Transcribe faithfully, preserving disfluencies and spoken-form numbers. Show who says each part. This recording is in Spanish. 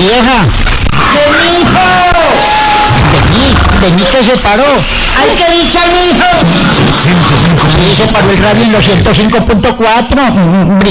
Speaker 1: vieja.
Speaker 2: ¡Qué hijo!
Speaker 1: Vení, vení que se paró.
Speaker 2: ¡Ay, qué dicha, mi hijo!
Speaker 1: Sí, se paró el radio en los ciento cinco punto cuatro.